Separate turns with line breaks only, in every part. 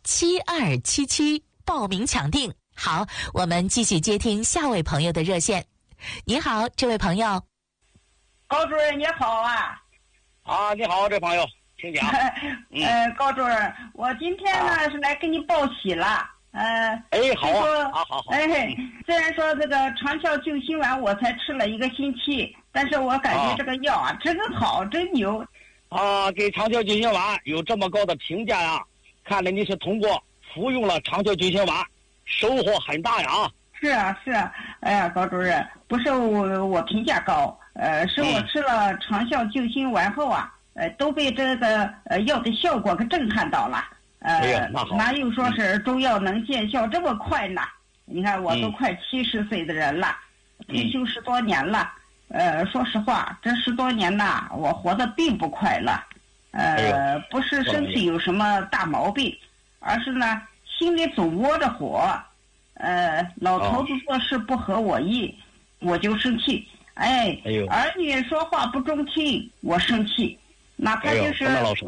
7277报名抢定。好，我们继续接听下位朋友的热线。你好，这位朋友。
高主任你好啊。
你好，这朋友，请讲。
高主任，我今天呢是来给你报喜了。
好啊，好。
虽然说这个长效救心丸我才吃了1个星期，但是我感觉这个药啊真好，真牛。
给长效救心丸有这么高的评价呀，看来你是通过服用了长效救心丸，收获很大呀。
是啊，哎呀，高主任，不是我评价高，是我吃了长效救心丸后啊，都被这个药的效果给震撼到了。哪有说是中药能见效这么快呢？你看我都快70岁的人了，退休10多年了。说实话，这10多年呐，我活得并不快乐。不是身体有什么大毛病，而是呢心里总窝着火。老头子做事不合我意，我就生气。儿女说话不中听，我生气。哪怕就是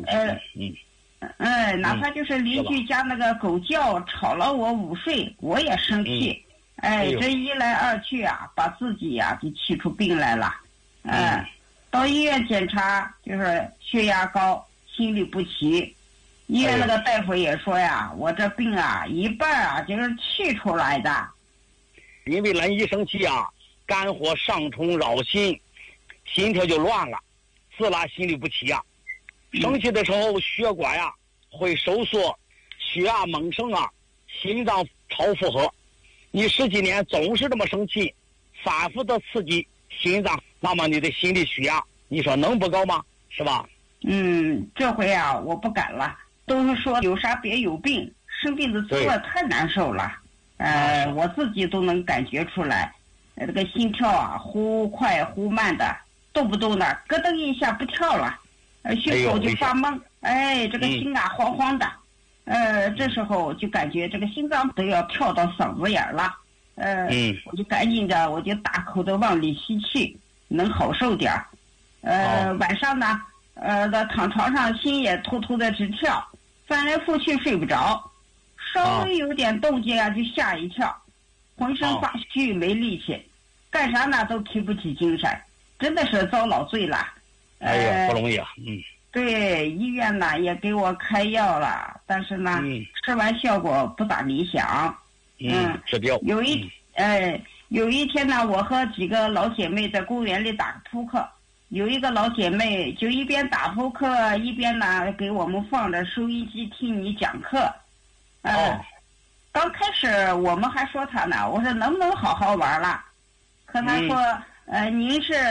哪怕就是邻居家那个狗叫吵了我午睡，我也生气。这一来二去啊，把自己呀给气出病来了。到医院检查就是血压高，心律不齐。医院那个大夫也说呀，我这病啊一半啊就是气出来的。
因为人一生气啊，肝火上冲扰心，心跳就乱了，自然心律不齐啊。生气的时候血管呀会收缩，血压猛升啊，心脏超负荷。你10几年总是这么生气，反复的刺激心脏，那么你的心理血压，你说能不高吗？是吧？
这回啊我不敢了。都是说有啥别有病，生病的滋味太难受了。我自己都能感觉出来，这个心跳啊忽快忽慢的，动不动的咯噔一下不跳了，胸口就发懵。这个心啊慌慌的。这时候就感觉这个心脏都要跳到嗓子眼了。我就赶紧的，我就大口的往里吸气，能好受点儿。晚上呢，躺床上心也突突的直跳，翻来覆去睡不着，稍微有点动静啊就吓一跳，浑身发虚没力气，干啥呢都提不起精神，真的是遭老罪了。
不容易啊。
对，医院呢也给我开药了，但是呢吃完效果不咋理想。
治标。
有一天呢，我和几个老姐妹在公园里打扑克，有一个老姐妹就一边打扑克一边呢给我们放着收音机听你讲课。刚开始我们还说她呢，我说能不能好好玩了，可她说您是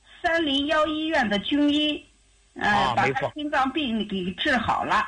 301医院的军医，把她心脏病给治好了。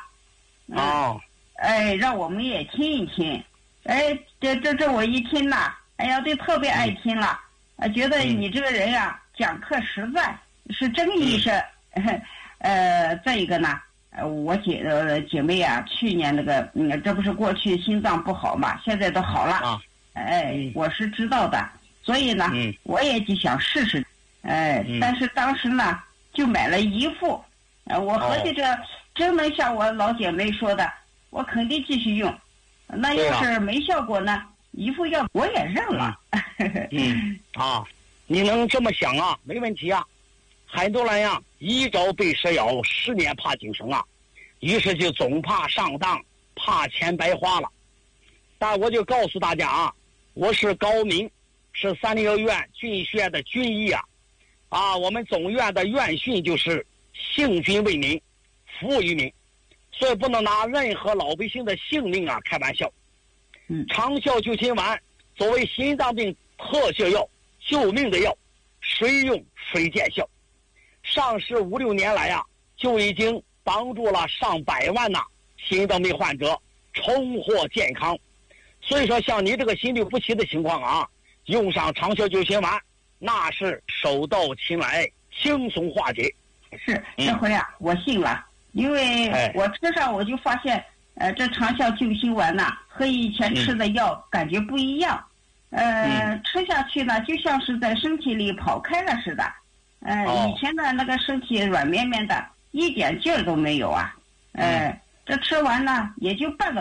让我们也听一听。这我一听呐，对，特别爱听了。觉得你这个人啊讲课实在，是真医生。再一个呢，我姐妹啊，去年那个这不是过去心脏不好嘛，现在都好了。我是知道的，所以呢，我也就想试试。但是当时呢，就买了一副。我合计着真能像我老姐妹说的，我肯定继续用。那要是没效果呢，一副药我也认了。
你能这么想啊，没问题啊。很多人呀，一朝被蛇咬，10年怕井绳啊，于是就总怕上当，怕钱白花了。但我就告诉大家啊，我是高明，是301院军学院的军医啊。我们总院的院训就是兴军为民，服务于民，所以不能拿任何老百姓的性命啊开玩笑。长效救心丸作为心脏病特效药，救命的药，谁用谁见效。上市5、6年来就已经帮助了上百万心脏病患者重获健康。所以说像你这个心律不齐的情况用上长效救心丸，那是手到擒来，轻松化解。
是，这回我信了，因为我吃上我就发现，这长效救心丸和以前吃的药感觉不一样。吃下去呢，就像是在身体里跑开了似的。以前的那个身体软绵绵的，一点劲儿都没有啊。这吃完呢，也就半个